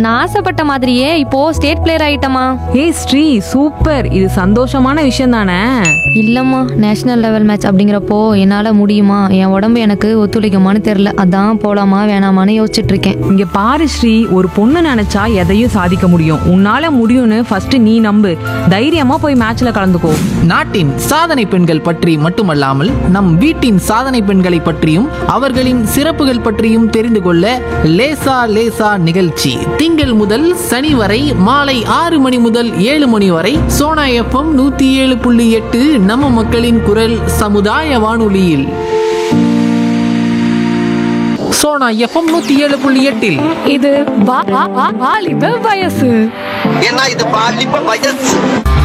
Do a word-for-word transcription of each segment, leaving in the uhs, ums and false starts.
நான் ஆசைப்பட்ட மாதிரியே இப்போ ஸ்டேட் பிளேயர் ஆயிட்டமா. ஏய் ஸ்ரீ, சூப்பர். இது சந்தோஷமான விஷயம் தானே? இல்லம்மா, நேஷனல் லெவல் மேட்ச் அப்படிங்கிறப்போ என்னால முடியுமா, என் உடம்பு எனக்கு ஒத்துழைக்குமான்னு தெரியல. அதான் போலாமா வேணாமான்னு யோசிச்சுட்டு இருக்கேன். இங்க பாரு ஸ்ரீ, ஒரு பொண்ணு நினைச்சா எதையும் சாதிக்க முடியும். உன்னால முடியும்னு ஃபர்ஸ்ட் நீ நம்பு. தைரியமா போய் மேட்ச்ல கலந்துக்கோ. நாட்டின் சாதனை பெண்கள் பற்றி மட்டுமல்லாமல் நம் வீட்டின் சாதனை பெண்களை பற்றியும் அவர்களின் சிறப்புகள் பற்றியும் தெரிந்து கொள்ள லேசா லேசா நிகழ்ச்சி திங்கள் முதல் சனி வரை மாலை ஆறு மணி முதல் ஏழு மணி வரை சோனா எஃப்எம் நூத்தி ஏழு புள்ளி எட்டு நம்ம மக்களின் குரல் சமுதாய வானொலியில். சோனா எஃப்எம் நூத்தி ஏழு புள்ளி எட்டில் இது வா- வா- வா- வாலிப வயசு. ஏன்னா இது பாலிப்ப வயசு.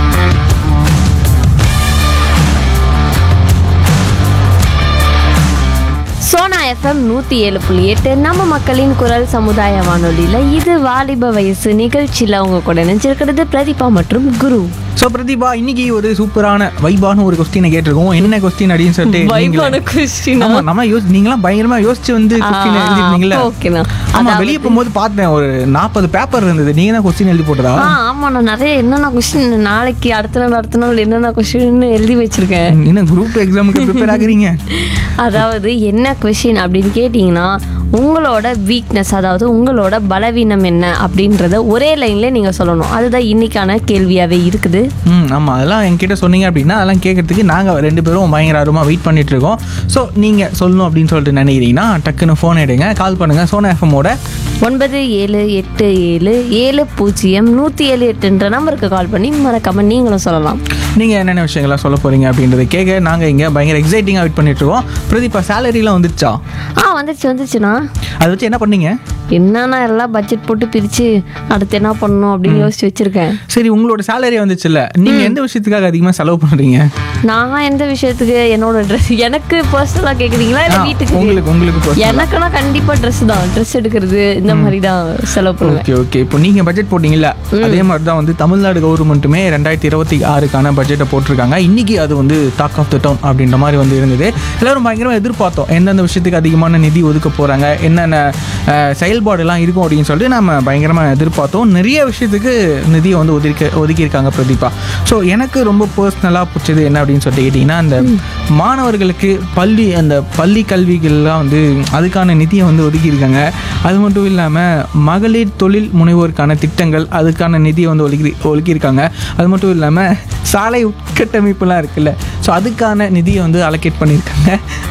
சோனா எஃப்எம் நூற்றி ஏழு புள்ளி எட்டு நம்ம மக்களின் குரல் சமுதாய வானொலியில் இது வாலிப வயசு நிகழ்ச்சியில் அவங்க கூட நினைச்சிருக்கிறது பிரதீபா மற்றும் குரு. ஸோ பிரதீபா, இன்னைக்கு ஒரு சூப்பரான வைபான ஒரு கொஸ்டினை கேட்டிருக்கோம். என்ன கொஸ்டின் அப்படின்னு சொல்லிட்டு வைபான question ஆ? ஆமா, நம்ம யோசி நீங்களாம் பயங்கரமா யோசிச்சு வந்து கொஸ்டின் எழுதிருந்தீங்கல்ல. ஓகேண்ணா. ஆமா, வெளியே போகும்போது பார்த்தேன் ஒரு நாற்பது பேப்பர் இருந்தது. நீங்க தான் கொஸ்டின் எழுதி போட்டதா? ஆ ஆமாம், நான் நிறைய என்னென்ன கொஸ்டின் நாளைக்கு அடுத்த நாள் அடுத்த நாள் என்னென்ன கொஸ்டின் எழுதி வச்சிருக்கேன். இன்னும் குரூப் எக்ஸாமுக்கு ப்ரிப்பேர் ஆகுறீங்க? அதாவது என்ன கொஸ்டின் அப்படின்னு கேட்டிங்கன்னா, உங்களோட வீக்னஸ், அதாவது உங்களோட பலவீனம் என்ன அப்படின்றத ஒரே லைனில் நீங்கள் சொல்லணும். அதுதான் இன்னைக்கான கேள்வியாகவே இருக்குது. ம் ஆமாம், அதெல்லாம் என்கிட்ட சொன்னீங்க அப்படின்னா அதெல்லாம் கேட்கறதுக்கு நாங்கள் ரெண்டு பேரும் பயங்கர ஆர்வமாக வெயிட் பண்ணிட்டு இருக்கோம். ஸோ நீங்கள் சொல்லணும் அப்படின்னு சொல்லிட்டு நினைக்கிறீங்கன்னா டக்குன்னு ஃபோன் எடுங்க, கால் பண்ணுங்கள். சோனா எஃப்எம்மோட ஒன்பது ஏழு எட்டு ஏழு ஏழு பூஜ்ஜியம் நூற்றி ஏழு எட்டுன்ற நம்பருக்கு கால் பண்ணி மறக்காம நீங்களும் சொல்லலாம். நீங்கள் என்னென்ன விஷயங்கள்லாம் சொல்ல போகிறீங்க அப்படின்றத கேட்க நாங்கள் இங்கே பயங்கர எக்ஸைட்டிங்காக வெயிட் பண்ணிட்டு இருக்கோம். பிரதீபா, சேலரிலாம் வந்துச்சா? ஆ வந்துருச்சு வந்துருச்சுண்ணா. அதை வச்சு என்ன பண்ணீங்க? என்னன்னா எல்லாம் பட்ஜெட் போட்டு பிரித்து அடுத்து என்ன பண்ணணும் அப்படின்னு யோசிச்சு வச்சுருக்கேன். சரி, உங்களோட சேலரி வந்துச்சுல்ல, நீங்கள் எந்த விஷயத்துக்காக அதிகமாக செலவு பண்ணுறீங்க? நான் எந்த விஷயத்துக்கு, என்னோட ட்ரெஸ் எனக்கு பர்சனலாக கேட்குறீங்களா இல்லை வீட்டுக்கு? உங்களுக்கு உங்களுக்கு personal. எனக்குன்னா கண்டிப்பாக ட்ரெஸ் தான், ட்ரெஸ் எடுக்கிறது இந்த மாதிரி தான் செலவு பண்ணுவேன். ஓகே ஓகே இப்போ நீங்கள் பட்ஜெட் போட்டிங்கல்ல, அதே மாதிரி தான் வந்து தமிழ்நாடு கவர்மெண்ட்டுமே ரெண்டாயிரத்தி இருபத்தி ஆறுக்கான பட்ஜெட்டை போட்டிருக்காங்க. இன்னைக்கு அது வந்து டாக் ஆஃப் த டவுன் அப்படின்ற மாதிரி வந்து இருந்தது. எல்லாரும் பயங்கரமாக எதிர்பார்த்தோம் எந்தெந்த விஷயத்துக்கு அதிகமான நிதி ஒதுக்க போகிறாங்க, என்னென்ன செயல்பாடுலாம் இருக்கும் அப்படின்னு சொல்லிட்டு நம்ம பயங்கரமாக எதிர்பார்த்தோம். நிறைய விஷயத்துக்கு நிதியை வந்து ஒதுக்க ஒதுக்கியிருக்காங்க பிரதீபா. ஸோ எனக்கு ரொம்ப பர்சனலாக பிடிச்சது என்ன அப்படின்னு சொல்லிட்டு கேட்டிங்கன்னா, அந்த மாணவர்களுக்கு பள்ளி அந்த பள்ளி கல்விகள்லாம் வந்து அதுக்கான நிதியை வந்து ஒதுக்கியிருக்காங்க. அது மட்டும் இல்லாமல் மகளிர் தொழில் முனைவோருக்கான திட்டங்கள் அதுக்கான நிதியை வந்து ஒதுக்கி ஒதுக்கியிருக்காங்க. அது மட்டும் இல்லாமல் சாலை உட்கட்டமைப்புலாம் இருக்குல்ல, ஸோ அதுக்கான நிதியை வந்து அலோகேட் பண்ணியிருக்காங்க.